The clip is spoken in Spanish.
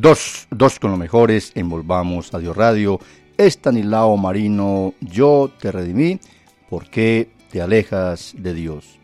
Dos con los mejores en Volvamos a Dios Radio. Estanislao Marino, yo te redimí, ¿por qué te alejas de Dios?